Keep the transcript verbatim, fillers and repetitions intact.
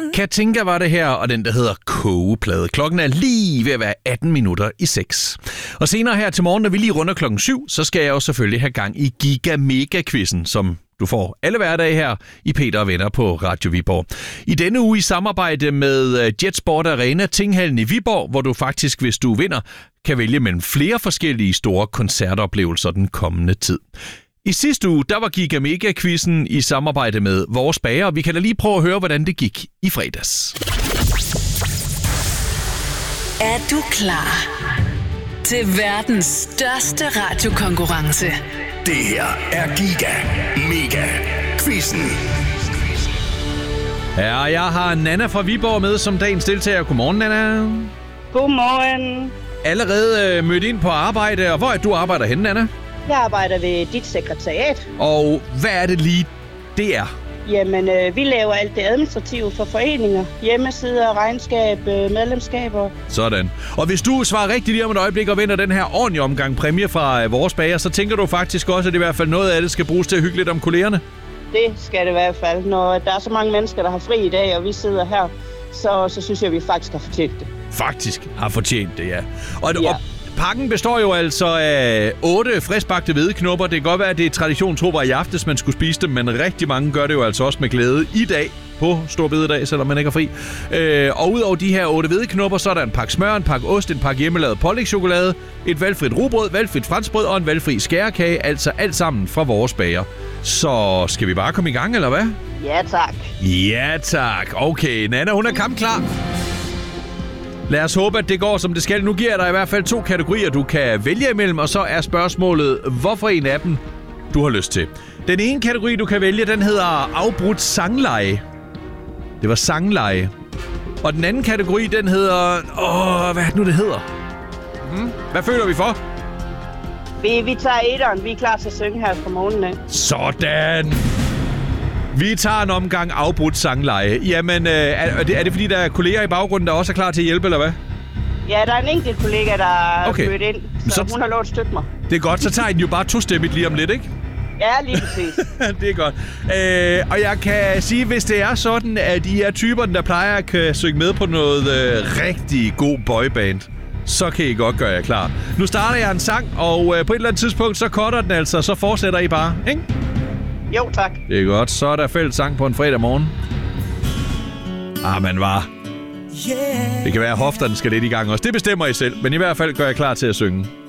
Katinka var det her, og den der hedder Kogeplade. Klokken er lige ved at være atten minutter i seks. Og senere her til morgen, når vi lige runder klokken syv, så skal jeg jo selvfølgelig have gang i Giga Mega Quizzen, som du får alle hverdage her i Peter og Venner på Radio Viborg. I denne uge i samarbejde med Jetsport Arena Tinghallen i Viborg, hvor du faktisk, hvis du vinder, kan vælge mellem flere forskellige store koncertoplevelser den kommende tid. I sidste uge, der var Giga Mega Quizzen i samarbejde med Vores Bager. Vi kan da lige prøve at høre, hvordan det gik i fredags. Er du klar til verdens største radiokonkurrence? Det her er Giga Mega Quizzen. Ja, jeg har Nana fra Viborg med som dagens deltager. Godmorgen, Nana. Godmorgen. Allerede øh, mødt ind på arbejde, og hvor er du arbejder henne, Nana? Jeg arbejder ved dit sekretariat. Og hvad er det lige, det er? Jamen, øh, vi laver alt det administrative for foreninger. Hjemmesider, regnskab, øh, medlemskaber. Sådan. Og hvis du svarer rigtigt lige om et øjeblik og vinder den her ordentlige omgang præmie fra øh, Vores Bager, så tænker du faktisk også, at i hvert fald noget af det skal bruges til at hygge lidt om kollegerne? Det skal det i hvert fald. Når der er så mange mennesker, der har fri i dag, og vi sidder her, så, så synes jeg, at vi faktisk har fortjent det. Faktisk har fortjent det, ja. Og, ja. og pakken består jo altså af otte friskbagte hvedeknopper. Det kan godt være, at det er tradition, tro var i aftes, man skulle spise dem, men rigtig mange gør det jo altså også med glæde i dag på Stor Bededag, selvom man ikke er fri. Øh, og udover de her otte hvedeknopper, så er der en pakke smør, en pakke ost, en pakke hjemmelavet pålægschokolade, et valgfrit rugbrød, valgfrit franskbrød og en valgfri skærekage, altså alt sammen fra Vores Bager. Så skal vi bare komme i gang, eller hvad? Ja, tak. Ja, tak. Okay, Nana, hun er kampklar. Lad os håbe, at det går, som det skal. Nu giver jeg dig i hvert fald to kategorier, du kan vælge imellem, og så er spørgsmålet, hvorfor en af dem du har lyst til. Den ene kategori, du kan vælge, den hedder afbrudt sangleje. Det var sangleje. Og den anden kategori, den hedder... Åh, hvad er det nu, det hedder? Hmm? Hvad føler vi for? Vi, vi tager etteren. Vi er klar til at synge her fra morgenen af. Sådan! Vi tager en omgang afbrudt sangleje. Jamen, øh, er, det, er det fordi, der er kolleger i baggrunden, der også er klar til at hjælpe, eller hvad? Ja, der er en enkelt kollega, der er okay. født ind, så, så hun har lov at støtte mig. Det er godt, så tager I den jo bare to-stemmigt lige om lidt, ikke? Ja, lige præcis. Det er godt. Øh, og jeg kan sige, hvis det er sådan, at I er typerne, der plejer at kan synge med på noget øh, rigtig god boyband, så kan I godt gøre jer klar. Nu starter jeg en sang, og øh, på et eller andet tidspunkt, så cutter den altså, så fortsætter I bare, ikke? Jo, tak. Det er godt. Så er der fælles sang på en fredag morgen. Ah, man var. Yeah. Det kan være, at hofterne skal lidt i gang også. Det bestemmer I selv, men i hvert fald gør jeg klar til at synge.